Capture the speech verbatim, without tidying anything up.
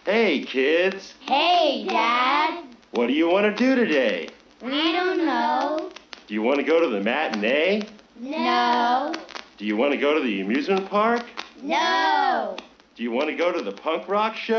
Hey, kids. Hey, Dad. What do you want to do today? We don't know. Do you want to go to the matinee? No. Do you want to go to the amusement park? No. Do you want to go to the punk rock show?